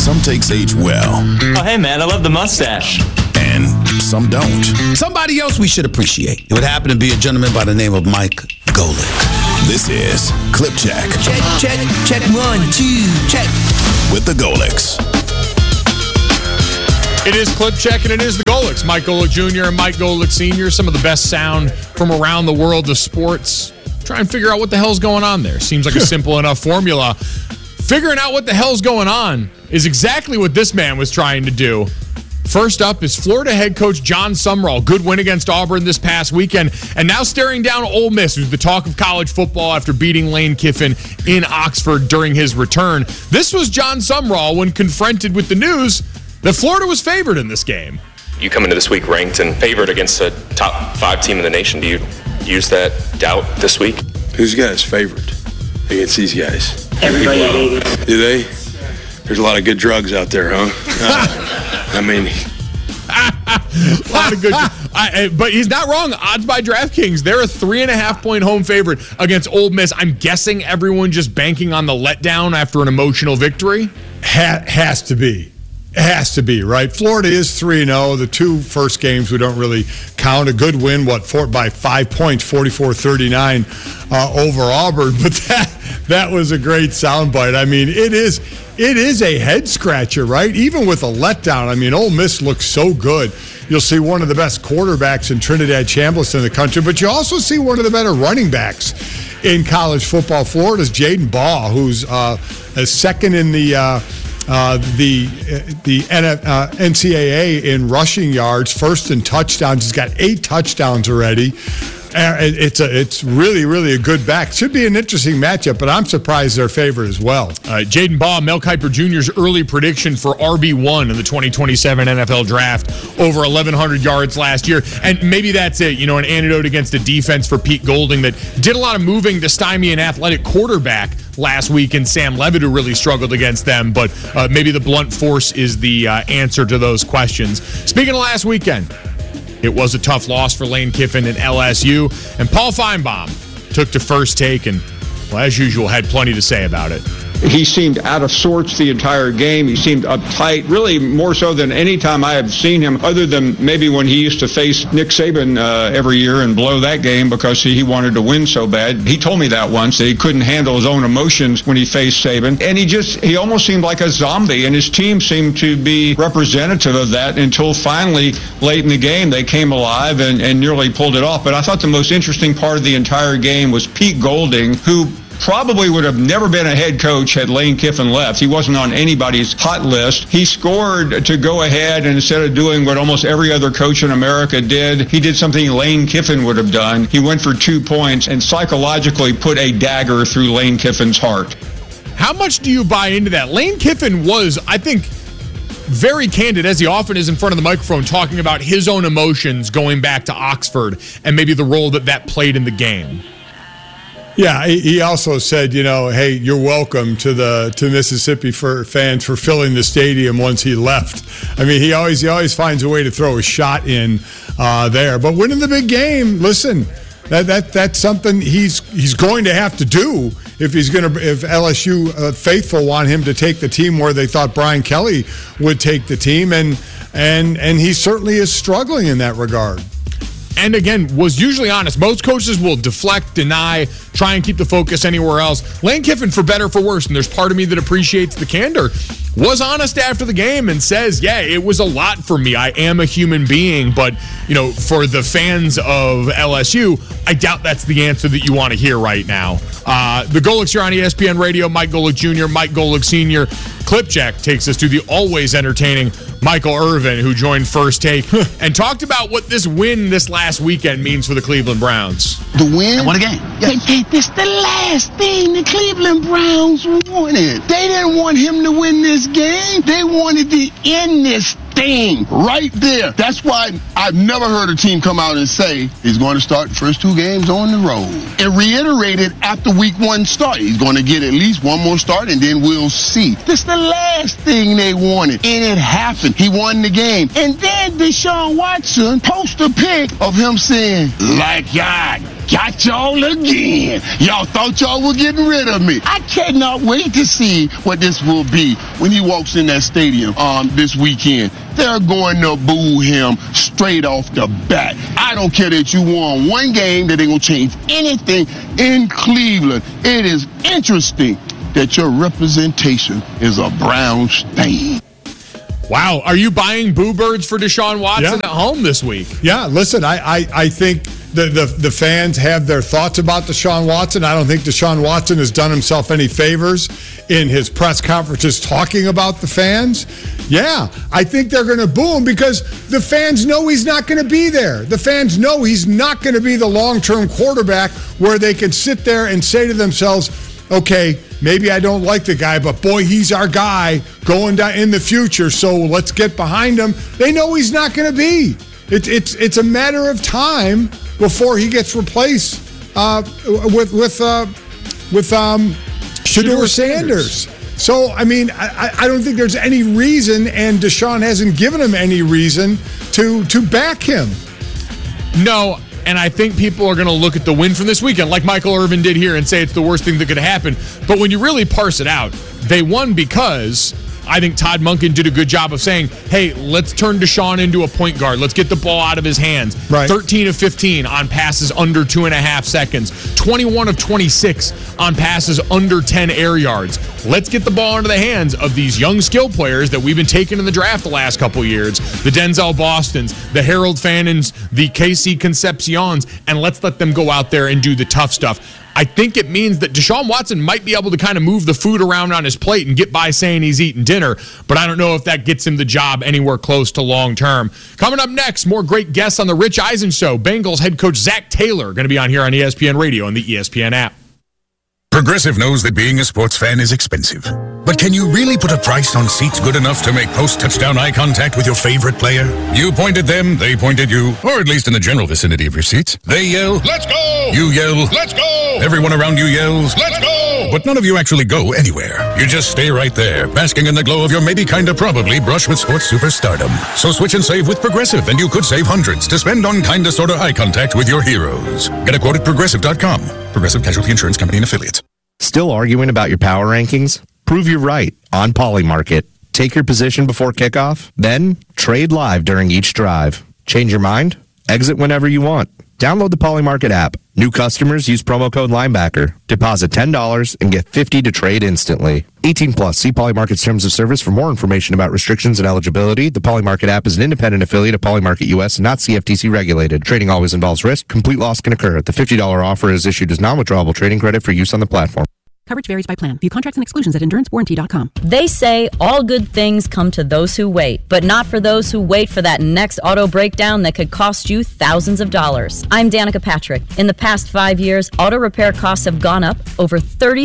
Some takes age well. Oh, hey, man, I love the mustache. And some don't. Somebody else we should appreciate. It would happen to be a gentleman by the name of Mike Golic. This is Clip Check. Check 1, 2, check. With the Golics. It is Clip Check, and it is the Golics. Mike Golic Jr. and Mike Golic Sr. Some of the best sound from around the world of sports. Try and figure out what the hell's going on there. Seems like a simple enough formula. Figuring out what the hell's going on is exactly what this man was trying to do. First up is Florida head coach Jon Sumrall. Good win against Auburn this past weekend. And now staring down Ole Miss, who's the talk of college football after beating Lane Kiffin in Oxford during his return. This was Jon Sumrall when confronted with the news that Florida was favored in this game. You come into this week ranked and favored against a top 5 team in the nation. Do you use that doubt this week? Who's got us favored against these guys? Everybody in Vegas. Do they? There's a lot of good drugs out there, huh? I mean... a lot of good... but he's not wrong. Odds by DraftKings, they're a 3.5-point home favorite against Ole Miss. I'm guessing everyone just banking on the letdown after an emotional victory? Has to be. It has to be, right? Florida is 3-0. The 2 first games we don't really count. A good win, by 5 points, 44-39 over Auburn. But that was a great soundbite. I mean, it is a head scratcher, right? Even with a letdown. I mean, Ole Miss looks so good. You'll see one of the best quarterbacks in Trinidad Chambliss in the country, but you also see one of the better running backs in college football. Florida's Jaden Baugh, who's second in the NCAA in rushing yards, first in touchdowns. He's got 8 touchdowns already. It's really, really a good back. Should be an interesting matchup, but I'm surprised they're favored as well. Jaden Baugh, Mel Kiper Jr.'s early prediction for RB1 in the 2027 NFL Draft, over 1,100 yards last year. And maybe that's it, an antidote against a defense for Pete Golding that did a lot of moving to stymie an athletic quarterback last week, and Sam Levitt, who really struggled against them. But maybe the blunt force is the answer to those questions. Speaking of last weekend, it was a tough loss for Lane Kiffin and LSU, and Paul Feinbaum took to First Take and, well, as usual, had plenty to say about it. He seemed out of sorts the entire game. He seemed uptight, really more so than any time I have seen him, other than maybe when he used to face Nick Saban every year and blow that game because he wanted to win so bad. He told me that once, that he couldn't handle his own emotions when he faced Saban. And he almost seemed like a zombie, and his team seemed to be representative of that until finally, late in the game, they came alive and nearly pulled it off. But I thought the most interesting part of the entire game was Pete Golding, who probably would have never been a head coach had Lane Kiffin left. He wasn't on anybody's hot list. He scored to go ahead, and instead of doing what almost every other coach in America did, he did something Lane Kiffin would have done. He went for 2 points and psychologically put a dagger through Lane Kiffin's heart. How much do you buy into that? Lane Kiffin was, I think, very candid, as he often is in front of the microphone, talking about his own emotions going back to Oxford and maybe the role that played in the game. Yeah, he also said, hey, you're welcome to Mississippi for fans for filling the stadium once he left. I mean, he always finds a way to throw a shot in there. But winning the big game, listen, that's something he's going to have to do if LSU faithful want him to take the team where they thought Brian Kelly would take the team, and he certainly is struggling in that regard. And again, was usually honest. Most coaches will deflect, deny, try and keep the focus anywhere else. Lane Kiffin, for better or for worse, and there's part of me that appreciates the candor, was honest after the game and says, yeah, it was a lot for me. I am a human being, but, for the fans of LSU, I doubt that's the answer that you want to hear right now. The Golics here on ESPN Radio. Mike Golic Jr., Mike Golic Sr. Clip Check takes us to the always entertaining Michael Irvin, who joined First Take and talked about what this win this last weekend means for the Cleveland Browns. The win? And won a game. Yes. This the last thing the Cleveland Browns wanted. They didn't want him to win this game. They wanted to end this thing right there. That's why I've never heard a team come out and say he's going to start the first 2 games on the road. And reiterated after week 1 start. He's going to get at least 1 more start, and then we'll see. This is the last thing they wanted, and it happened. He won the game. And then Deshaun Watson post a pic of him saying, like y'all got y'all again. Y'all thought y'all were getting rid of me. I cannot wait to see what this will be when he walks in that stadium this weekend. They're going to boo him straight off the bat. I don't care that you won 1 game, that ain't going to change anything in Cleveland. It is interesting that your representation is a brown stain. Wow. Are you buying boo birds for Deshaun Watson at home this week? Yeah, listen, I think the fans have their thoughts about Deshaun Watson. I don't think Deshaun Watson has done himself any favors in his press conferences talking about the fans. Yeah, I think they're going to boo him because the fans know he's not going to be there. The fans know he's not going to be the long-term quarterback where they can sit there and say to themselves, okay, maybe I don't like the guy, but boy, he's our guy going down in the future, so let's get behind him. They know he's not going to be. It's a matter of time before he gets replaced with Shedeur Sanders. So, I mean, I don't think there's any reason, and Deshaun hasn't given him any reason to back him. No, and I think people are going to look at the win from this weekend, like Michael Irvin did here, and say it's the worst thing that could happen. But when you really parse it out, they won because I think Todd Monken did a good job of saying, hey, let's turn Deshaun into a point guard. Let's get the ball out of his hands. Right. 13 of 15 on passes under 2.5 seconds. 21 of 26 on passes under 10 air yards. Let's get the ball into the hands of these young skill players that we've been taking in the draft the last couple years. The Denzel Bostons, the Harold Fannons, the KC Concepcions, and let's let them go out there and do the tough stuff. I think it means that Deshaun Watson might be able to kind of move the food around on his plate and get by saying he's eating dinner, but I don't know if that gets him the job anywhere close to long term. Coming up next, more great guests on the Rich Eisen Show. Bengals head coach Zach Taylor going to be on here on ESPN Radio and the ESPN app. Progressive knows that being a sports fan is expensive. But can you really put a price on seats good enough to make post-touchdown eye contact with your favorite player? You point at them, they point at you, or at least in the general vicinity of your seats. They yell, "Let's go!" You yell, "Let's go!" Everyone around you yells, "Let's go!" But none of you actually go anywhere. You just stay right there, basking in the glow of your maybe kinda probably brush with sports superstardom. So switch and save with Progressive, and you could save hundreds to spend on kinda sorta eye contact with your heroes. Get a quote at Progressive.com. Progressive Casualty Insurance Company and Affiliates. Still arguing about your power rankings? Prove you're right on Polymarket. Take your position before kickoff, then trade live during each drive. Change your mind? Exit whenever you want. Download the Polymarket app. New customers use promo code Linebacker. Deposit $10 and get $50 to trade instantly. 18 plus. See Polymarket's terms of service for more information about restrictions and eligibility. The Polymarket app is an independent affiliate of Polymarket US and not CFTC regulated. Trading always involves risk. Complete loss can occur. The $50 offer is issued as non-withdrawable trading credit for use on the platform. Coverage varies by plan. View contracts and exclusions at EnduranceWarranty.com. They say all good things come to those who wait, but not for those who wait for that next auto breakdown that could cost you thousands of dollars. I'm Danica Patrick. In the past 5 years, auto repair costs have gone up over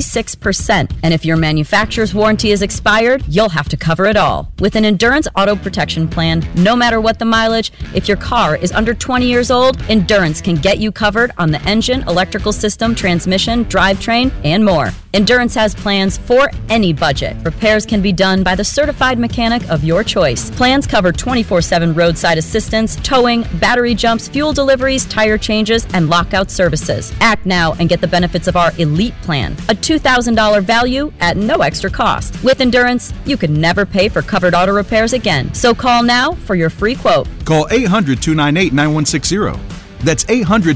36%. And if your manufacturer's warranty is expired, you'll have to cover it all. With an Endurance Auto Protection Plan, no matter what the mileage, if your car is under 20 years old, Endurance can get you covered on the engine, electrical system, transmission, drivetrain, and more. Endurance has plans for any budget. Repairs can be done by the certified mechanic of your choice. Plans cover 24/7 roadside assistance, towing, battery jumps, fuel deliveries, tire changes, and lockout services. Act now and get the benefits of our Elite Plan, a $2,000 value at no extra cost. With Endurance, you could never pay for covered auto repairs again. So call now for your free quote. Call 800-298-9160. That's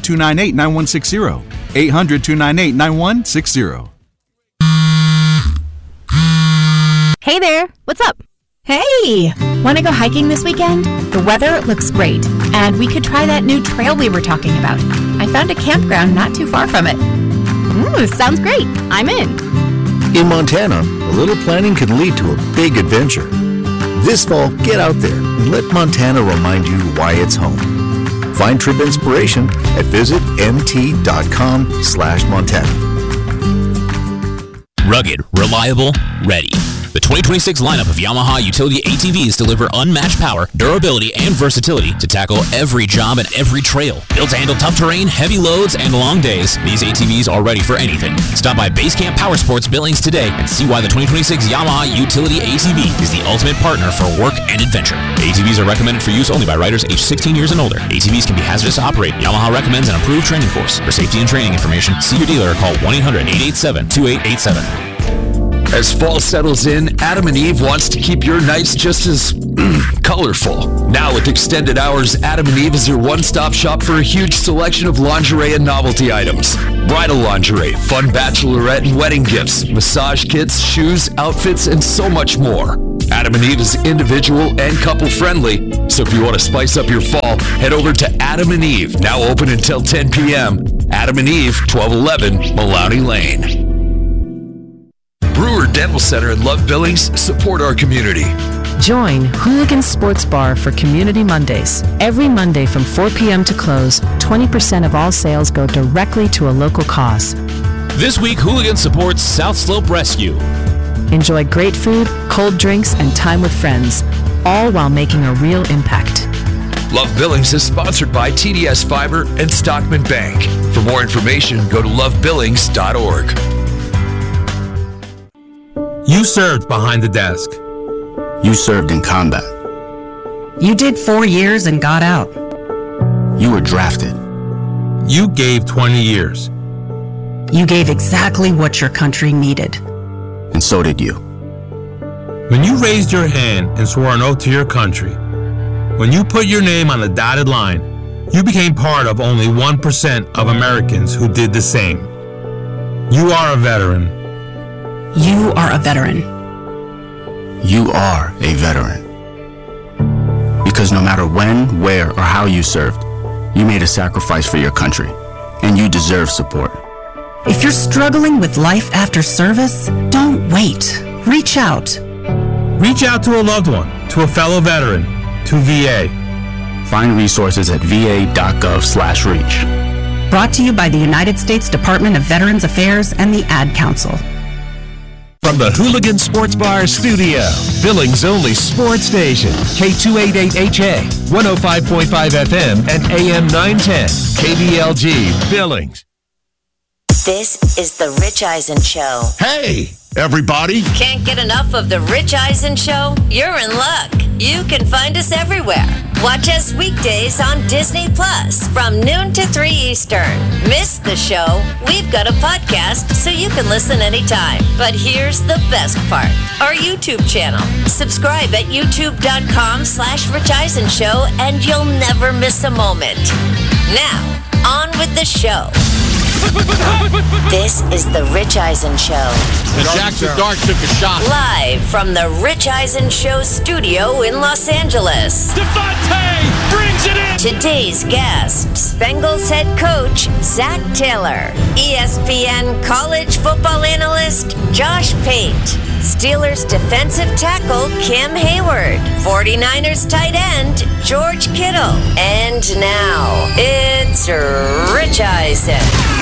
800-298-9160. 800-298-9160. Hey there, what's up? Hey, want to go hiking this weekend? The weather looks great, and we could try that new trail we were talking about. I found a campground not too far from it. Ooh, sounds great. I'm in. In Montana, a little planning can lead to a big adventure. This fall, get out there and let Montana remind you why it's home. Find trip inspiration at visitmt.com/Montana. Rugged, reliable, ready. The 2026 lineup of Yamaha utility ATVs deliver unmatched power, durability, and versatility to tackle every job and every trail. Built to handle tough terrain, heavy loads, and long days, these ATVs are ready for anything. Stop by Basecamp Power Sports Billings today and see why the 2026 Yamaha utility ATV is the ultimate partner for work and adventure. ATVs are recommended for use only by riders aged 16 years and older. ATVs can be hazardous to operate. Yamaha recommends an approved training course. For safety and training information, see your dealer or call 1-800-887-2887. As fall settles in, Adam & Eve wants to keep your nights just as colorful. Now with extended hours, Adam & Eve is your one-stop shop for a huge selection of lingerie and novelty items. Bridal lingerie, fun bachelorette and wedding gifts, massage kits, shoes, outfits, and so much more. Adam & Eve is individual and couple-friendly, so if you want to spice up your fall, head over to Adam & Eve, now open until 10 p.m. Adam & Eve, 1211 Maloney Lane. Brewer Dental Center and Love Billings support our community. Join Hooligan Sports Bar for Community Mondays. Every Monday from 4 p.m. to close, 20% of all sales go directly to a local cause. This week, Hooligan supports South Slope Rescue. Enjoy great food, cold drinks, and time with friends, all while making a real impact. Love Billings is sponsored by TDS Fiber and Stockman Bank. For more information, go to lovebillings.org. You served behind the desk. You served in combat. You did 4 years and got out. You were drafted. You gave 20 years. You gave exactly what your country needed. And so did you. When you raised your hand and swore an oath to your country, when you put your name on the dotted line, you became part of only 1% of Americans who did the same. You are a veteran. You are a veteran. You are a veteran. Because no matter when, where, or how you served, you made a sacrifice for your country, and you deserve support. If you're struggling with life after service, don't wait. Reach out. Reach out to a loved one, to a fellow veteran, to VA. Find resources at va.gov/reach. Brought to you by the United States Department of Veterans Affairs and the Ad Council. From the Hooligan Sports Bar studio, Billings' only sports station, K288HA, 105.5 FM and AM 910, KBLG, Billings. This is the Rich Eisen Show. Hey, everybody. Can't get enough of the Rich Eisen Show? You're in luck. You can find us everywhere. Watch us weekdays on Disney Plus from noon to 3 Eastern. Miss the show? We've got a podcast so you can listen anytime. But here's the best part. Our YouTube channel. Subscribe at youtube.com/Rich Eisen Show and you'll never miss a moment. Now, on with the show. This is the Rich Eisen Show. And Jackson Dart took a shot. Live from the Rich Eisen Show studio in Los Angeles. Devontae brings it in. Today's guests, Bengals head coach Zac Taylor, ESPN college football analyst Josh Pate, Steelers defensive tackle Cam Hayward, 49ers tight end George Kittle. And now, it's Rich Eisen.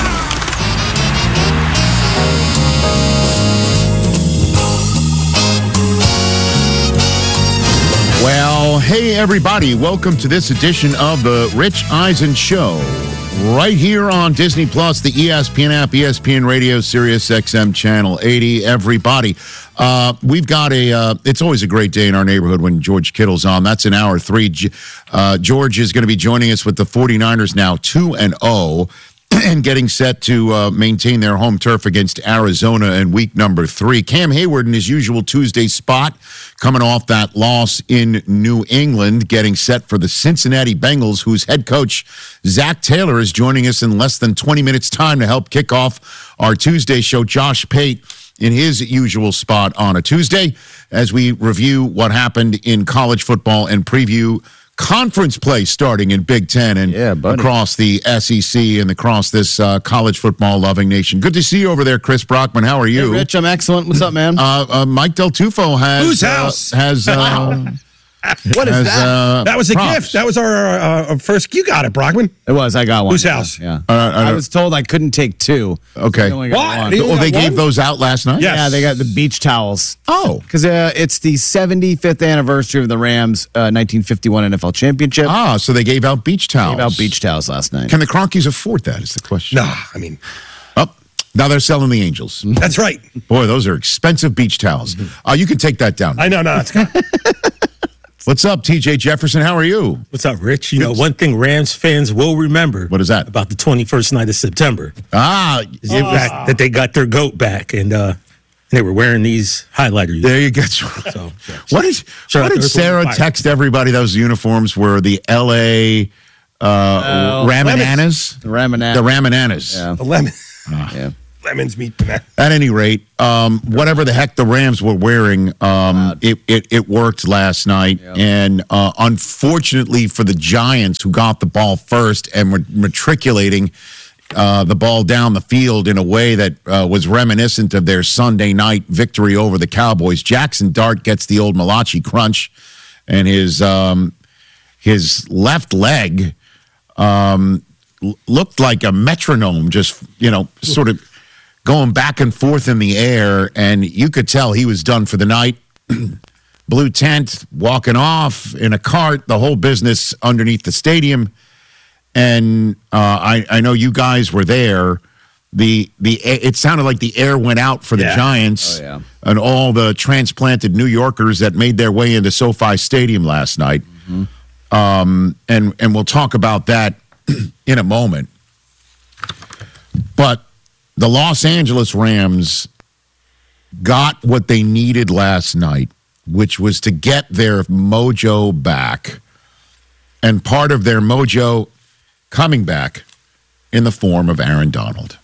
Well, hey, everybody. Welcome to this edition of the Rich Eisen Show. Right here on Disney Plus, the ESPN app, ESPN Radio, Sirius XM Channel 80. Everybody. We've got it's always a great day in our neighborhood when George Kittle's on. That's in hour 3. George is going to be joining us with the 49ers now 2-0 and getting set to maintain their home turf against Arizona in week number 3. Cam Hayward in his usual Tuesday spot, coming off that loss in New England, getting set for the Cincinnati Bengals, whose head coach, Zac Taylor, is joining us in less than 20 minutes' time to help kick off our Tuesday show. Josh Pate in his usual spot on a Tuesday as we review what happened in college football and preview conference play starting in Big Ten and across the SEC and across this college football loving nation. Good to see you over there, Chris Brockman. How are you? Hey, Rich, I'm excellent. What's up, man? Mike Del Tufo has What is that? That was a props. gift. That was our first. You got it, Brockman. It was. I got one. Whose house? Yeah. I was told I couldn't take two. Okay. I only got one. Oh, they gave those out last night? Yes. Yeah, they got the beach towels. Oh. Because it's the 75th anniversary of the Rams' 1951 NFL championship. Ah, so they gave out beach towels. Gave out beach towels last night. Can the Cronkies afford that is the question. Nah, I mean. Oh, now they're selling the Angels. That's right. Boy, those are expensive beach towels. You can take that down. I know, no, it's good. What's up, TJ Jefferson? How are you? What's up, Rich? You know, one thing Rams fans will remember. What is that? About the 21st night of September. Is the fact that they got their GOAT back and they were wearing these highlighters. There you go. So, what did Sarah text everybody? Those uniforms were the L.A. Ramananas? The Ramananas. The Ramananas. Yeah. The lemon. Yeah. Lemons meet banana. At any rate, whatever the heck the Rams were wearing, it worked last night. Yep. And unfortunately for the Giants, who got the ball first and were matriculating the ball down the field in a way that was reminiscent of their Sunday night victory over the Cowboys, Jackson Dart gets the old Malachi crunch, and his left leg looked like a metronome, just, sort of going back and forth in the air, and you could tell he was done for the night. Blue tent, walking off in a cart, the whole business underneath the stadium. And I know you guys were there. It sounded like the air went out for the Giants and all the transplanted New Yorkers that made their way into SoFi Stadium last night. Mm-hmm. And we'll talk about that in a moment. But the Los Angeles Rams got what they needed last night, which was to get their mojo back. And part of their mojo coming back in the form of Aaron Donald.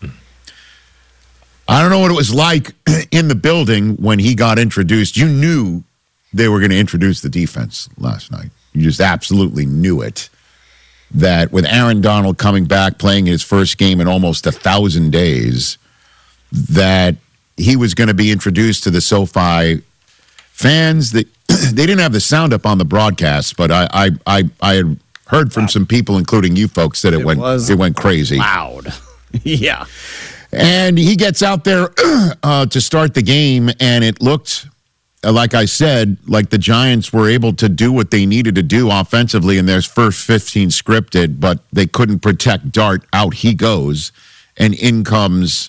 I don't know what it was like in the building when he got introduced. You knew they were going to introduce the defense last night. You just absolutely knew it. That with Aaron Donald coming back, playing his first game in almost 1,000 days, that he was going to be introduced to the SoFi fans. That they didn't have the sound up on the broadcast, but I had heard from some people, including you folks, that it went crazy. Loud. Yeah. And he gets out there to start the game, and it looked, like I said, like the Giants were able to do what they needed to do offensively in their first 15 scripted, but they couldn't protect Dart. Out he goes, and in comes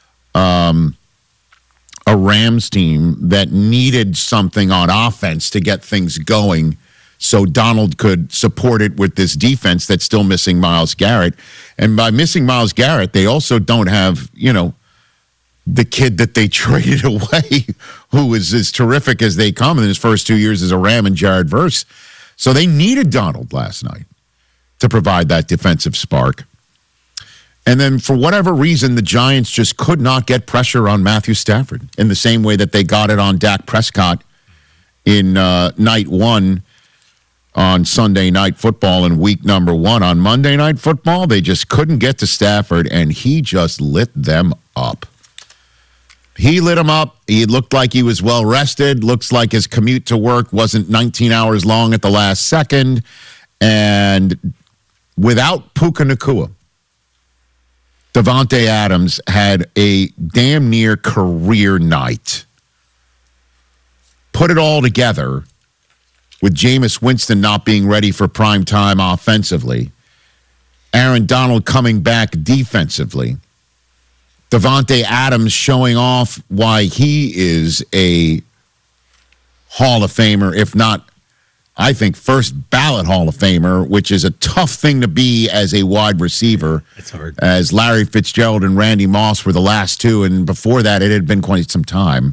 a Rams team that needed something on offense to get things going so Donald could support it with this defense that's still missing Myles Garrett. And by missing Myles Garrett, they also don't have, the kid that they traded away, who is as terrific as they come in his first 2 years as a Ram, and Jared Verse. So they needed Donald last night to provide that defensive spark. And then for whatever reason, the Giants just could not get pressure on Matthew Stafford in the same way that they got it on Dak Prescott in night one on Sunday Night Football in week number one. On Monday Night Football, they just couldn't get to Stafford, and he just lit them up. He lit him up. He looked like he was well rested. Looks like his commute to work wasn't 19 hours long at the last second. And without Puka Nacua, Davante Adams had a damn near career night. Put it all together with Jameis Winston not being ready for prime time offensively, Aaron Donald coming back defensively, Davante Adams showing off why he is a Hall of Famer, if not, I think, first ballot Hall of Famer, which is a tough thing to be as a wide receiver. It's hard. As Larry Fitzgerald and Randy Moss were the last two, and before that, it had been quite some time.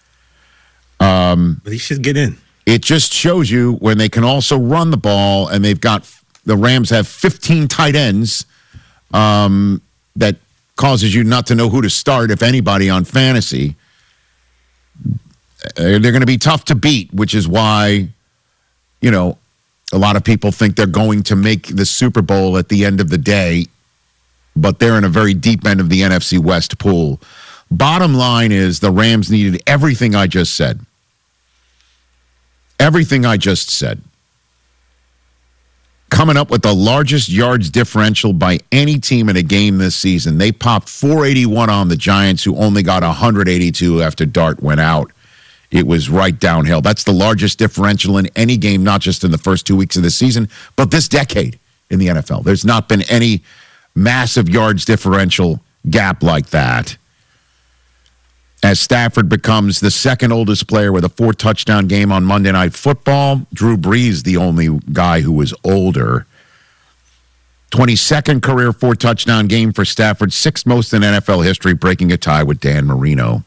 But he should get in. It just shows you when they can also run the ball, and the Rams have 15 tight ends that causes you not to know who to start, if anybody, on fantasy. They're going to be tough to beat, which is why, a lot of people think they're going to make the Super Bowl at the end of the day, but they're in a very deep end of the NFC West pool. Bottom line is the Rams needed everything I just said. everything I just said. Coming up with the largest yards differential by any team in a game this season. They popped 481 on the Giants, who only got 182 after Dart went out. It was right downhill. That's the largest differential in any game, not just in the first 2 weeks of the season, but this decade in the NFL. There's not been any massive yards differential gap like that. As Stafford becomes the second oldest player with a 4-touchdown game on Monday Night Football, Drew Brees, the only guy who was older. 22nd career 4-touchdown game for Stafford, 6th most in NFL history, breaking a tie with Dan Marino.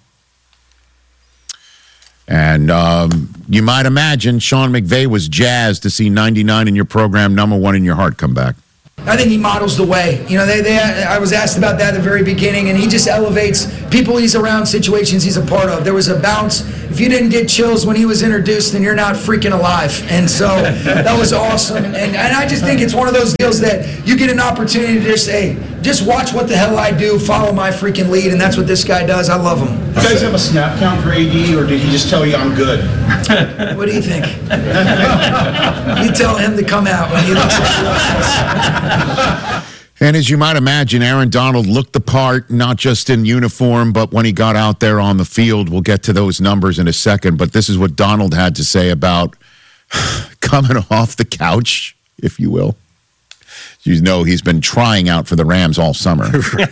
And you might imagine Sean McVay was jazzed to see 99 in your program, number 1 in your heart, come back. I think he models the way. You know, I was asked about that at the very beginning, and he just elevates people he's around, situations he's a part of. There was a bounce. If you didn't get chills when he was introduced, then you're not freaking alive. And so that was awesome. And I just think it's one of those deals that you get an opportunity to just say, just watch what the hell I do, follow my freaking lead, and that's what this guy does. I love him. You guys have a snap count for AD, or did he just tell you I'm good? What do you think? You tell him to come out when he looks at you. And as you might imagine, Aaron Donald looked the part, not just in uniform, but when he got out there on the field. We'll get to those numbers in a second, but this is what Donald had to say about coming off the couch, if you will. You know, he's been trying out for the Rams all summer.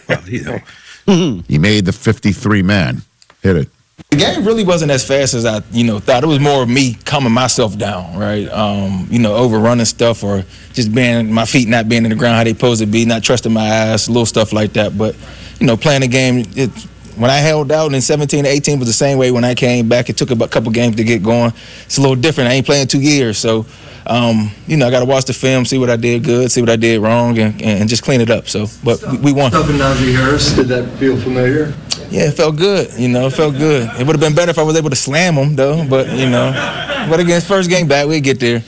He made the 53-man. Hit it. The game really wasn't as fast as I, thought. It was more of me calming myself down, right? Overrunning stuff or just my feet not being in the ground how they supposed to be, not trusting my eyes, little stuff like that. But, playing the game, when I held out in 17 18 was the same way when I came back. It took a couple games to get going. It's a little different. I ain't playing 2 years, so I got to watch the film, see what I did good, see what I did wrong, and just clean it up. So, but we won. Stuffing Najee Harris, did that feel familiar? Yeah, it felt good. It felt good. It would have been better if I was able to slam him, though. But but again, first game back, we'd get there.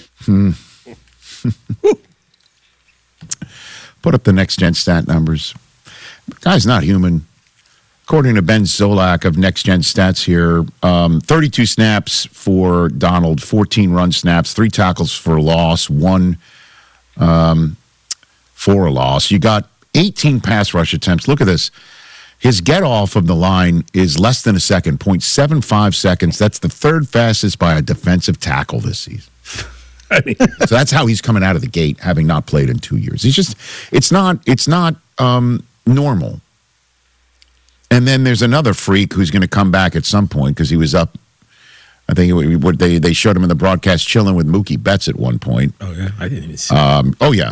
Put up the next gen stat numbers. The guy's not human. According to Ben Zolak of Next Gen Stats here, 32 snaps for Donald, 14 run snaps, 3 tackles for a loss, 1 for a loss. You got 18 pass rush attempts. Look at this. His get off of the line is less than a second, 0.75 seconds. That's the 3rd fastest by a defensive tackle this season. So that's how he's coming out of the gate, having not played in 2 years. It's not normal. And then there's another freak who's going to come back at some point because he was up. I think they showed him in the broadcast chilling with Mookie Betts at one point. Oh, yeah. I didn't even see Oh, yeah.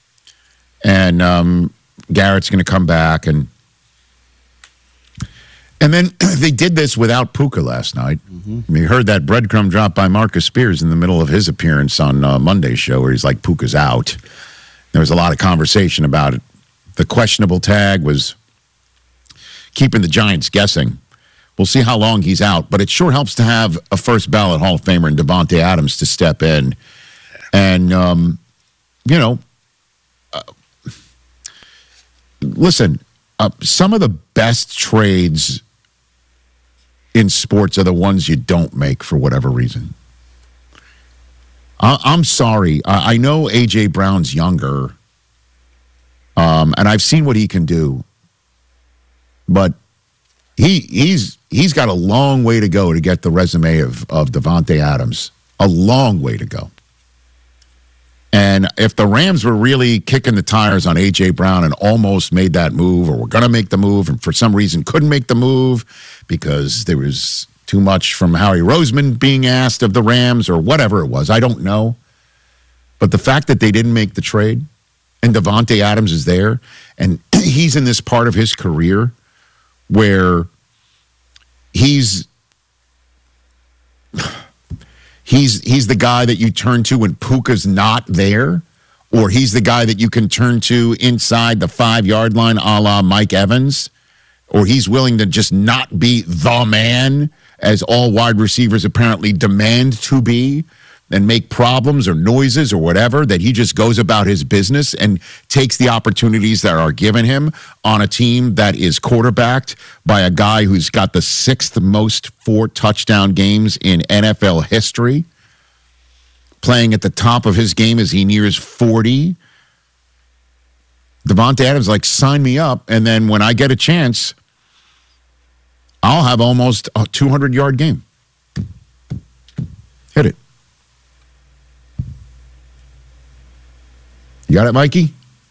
And Garrett's going to come back. And then they did this without Puka last night. We heard that breadcrumb drop by Marcus Spears in the middle of his appearance on Monday's show where he's like, Puka's out. There was a lot of conversation about it. The questionable tag was keeping the Giants guessing. We'll see how long he's out, but it sure helps to have a first ballot Hall of Famer in Davante Adams to step in. And, listen, some of the best trades in sports are the ones you don't make for whatever reason. I'm sorry. I know A.J. Brown's younger, and I've seen what he can do. But he's got a long way to go to get the resume of Davante Adams. A long way to go. And if the Rams were really kicking the tires on A.J. Brown and almost made that move, or were going to make the move, and for some reason couldn't make the move because there was too much from Howie Roseman being asked of the Rams or whatever it was, I don't know. But the fact that they didn't make the trade and Davante Adams is there and he's in this part of his career where he's the guy that you turn to when Puka's not there, or he's the guy that you can turn to inside the 5-yard line a la Mike Evans, or he's willing to just not be the man as all wide receivers apparently demand to be and make problems or noises or whatever, that he just goes about his business and takes the opportunities that are given him on a team that is quarterbacked by a guy who's got the 6th most 4-touchdown games in NFL history. playing at the top of his game as he nears 40. Devontae Adams, like, sign me up, and then when I get a chance, I'll have almost a 200-yard game. Hit it. You got it, Mikey?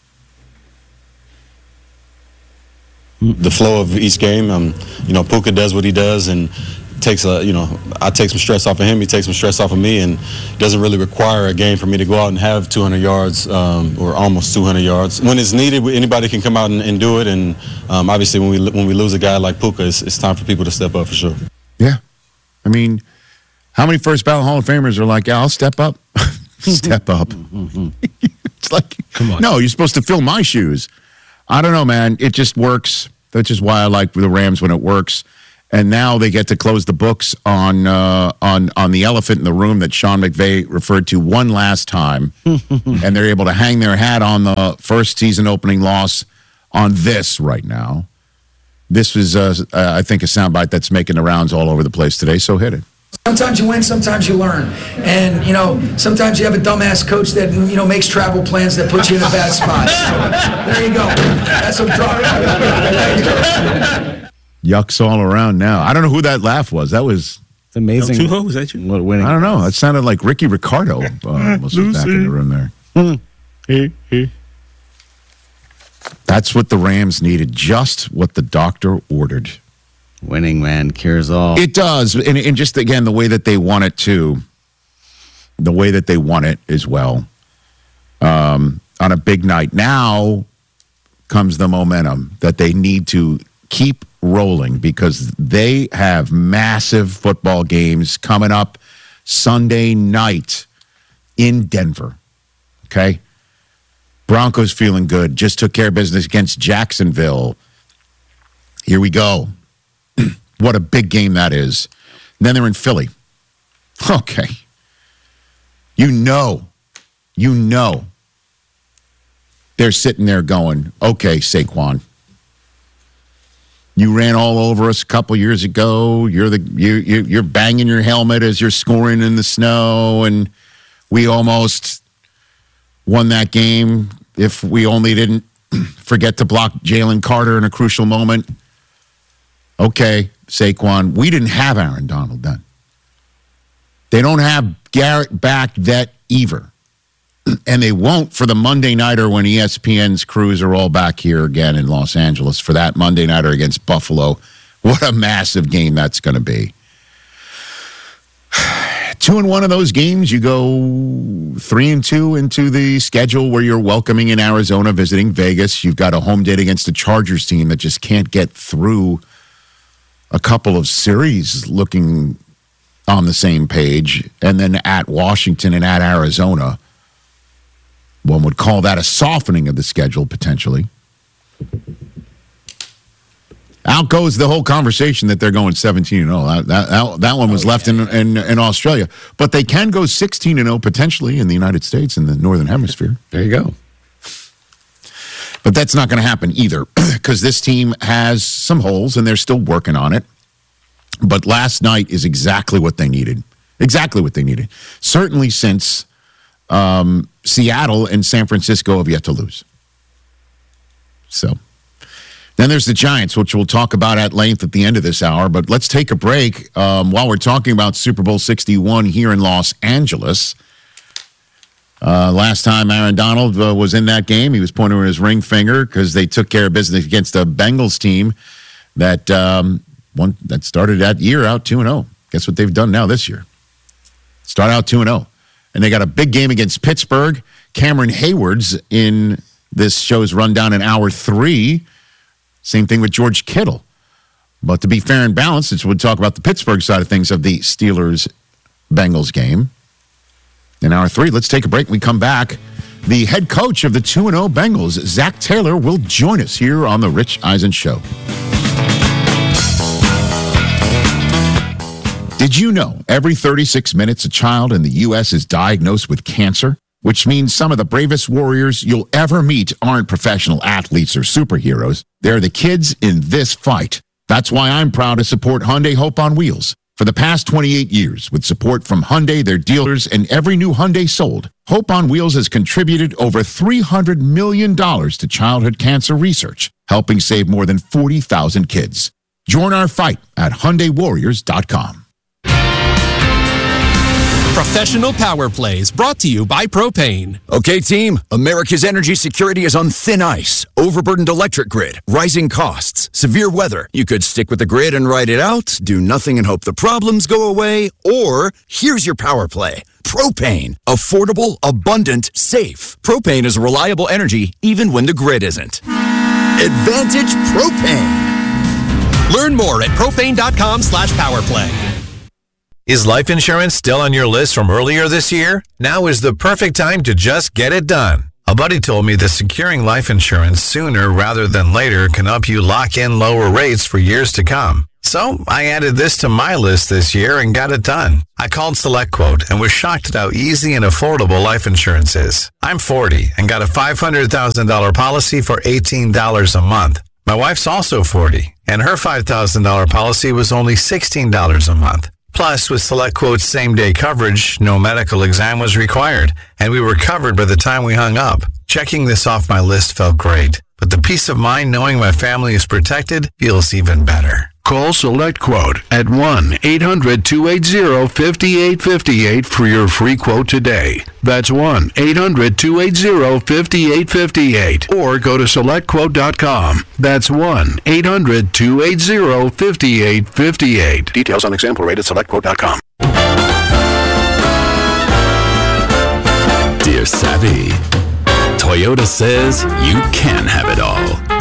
The flow of each game, Puka does what he does, and takes I take some stress off of him. He takes some stress off of me, and it doesn't really require a game for me to go out and have 200 yards or almost 200 yards. When it's needed, anybody can come out and do it. And obviously, when we lose a guy like Puka, it's time for people to step up for sure. Yeah, I mean, how many first ballot Hall of Famers are like, yeah, I'll step up, step up. It's like, come on. No, you're supposed to fill my shoes. I don't know, man. It just works. That's just why I like the Rams when it works. And now they get to close the books on the elephant in the room that Sean McVay referred to one last time. And they're able to hang their hat on the first season opening loss on this right now. This was, I think, a soundbite that's making the rounds all over the place today, so hit it. Sometimes you win, sometimes you learn. And, sometimes you have a dumbass coach that, makes travel plans that put you in a bad spot. So, there you go. That's what Yucks all around now. I don't know who that laugh was. That was... It's amazing. Tuho, was that you? Winning. I don't know. It sounded like Ricky Ricardo was back in the room there. That's what the Rams needed. Just what the doctor ordered. Winning, man, cures all. It does. And just, again, the way that they want it, too. The way that they want it as well. On a big night. Now comes the momentum that they need to keep rolling because they have massive football games coming up Sunday night in Denver. Okay? Broncos feeling good. Just took care of business against Jacksonville. Here we go. What a big game that is. And then they're in Philly. Okay. You know. They're sitting there going, okay, Saquon. You ran all over us a couple years ago. You're banging your helmet as you're scoring in the snow, and we almost won that game if we only didn't forget to block Jalen Carter in a crucial moment. Okay, Saquon, we didn't have Aaron Donald then. They don't have Garrett back yet either. And they won't for the Monday Nighter when ESPN's crews are all back here again in Los Angeles for that Monday Nighter against Buffalo. What a massive game that's going to be. 2-1 of those games, you go 3-2 into the schedule where you're welcoming in Arizona, visiting Vegas. You've got a home date against a Chargers team that just can't get through a couple of series looking on the same page. And then at Washington and at Arizona. One would call that a softening of the schedule, potentially. Out goes the whole conversation that they're going 17-0. That one was left in Australia. But they can go 16-0 potentially in the United States, in the Northern Hemisphere. There you go. But that's not going to happen either because this team has some holes and they're still working on it. But last night is exactly what they needed. Exactly what they needed. Certainly since Seattle and San Francisco have yet to lose. So then there's the Giants, which we'll talk about at length at the end of this hour. But let's take a break while we're talking about Super Bowl 61 here in Los Angeles. Last time Aaron Donald was in that game, he was pointing with his ring finger because they took care of business against a Bengals team that that started that year out 2-0. Guess what they've done now this year? Start out 2-0. And they got a big game against Pittsburgh. Cameron Hayward's in this show's rundown in hour 3. Same thing with George Kittle. But to be fair and balanced, we'll talk about the Pittsburgh side of things of the Steelers-Bengals game. In hour 3, let's take a break. When we come back, the head coach of the 2-0 Bengals, Zach Taylor, will join us here on The Rich Eisen Show. Did you know every 36 minutes a child in the U.S. is diagnosed with cancer? Which means some of the bravest warriors you'll ever meet aren't professional athletes or superheroes. They're the kids in this fight. That's why I'm proud to support Hyundai Hope on Wheels. For the past 28 years, with support from Hyundai, their dealers, and every new Hyundai sold, Hope on Wheels has contributed over $300 million to childhood cancer research, helping save more than 40,000 kids. Join our fight at HyundaiWarriors.com. Professional Power Plays brought to you by Propane. Okay, team, America's energy security is on thin ice. Overburdened electric grid, rising costs, severe weather. You could stick with the grid and ride it out, do nothing and hope the problems go away, or here's your power play. Propane. Affordable, abundant, safe. Propane is reliable energy even when the grid isn't. Advantage Propane. Learn more at propane.com/powerplay. Is life insurance still on your list from earlier this year? Now is the perfect time to just get it done. A buddy told me that securing life insurance sooner rather than later can help you lock in lower rates for years to come. So I added this to my list this year and got it done. I called SelectQuote and was shocked at how easy and affordable life insurance is. I'm 40 and got a $500,000 policy for $18 a month. My wife's also 40 and her $5,000 policy was only $16 a month. Plus, with SelectQuote's same-day coverage, no medical exam was required, and we were covered by the time we hung up. Checking this off my list felt great, but the peace of mind knowing my family is protected feels even better. Call SelectQuote at 1-800-280-5858 for your free quote today. That's 1-800-280-5858. Or go to SelectQuote.com. That's 1-800-280-5858. Details on example rate at SelectQuote.com. Dear Savvy, Toyota says you can have it all.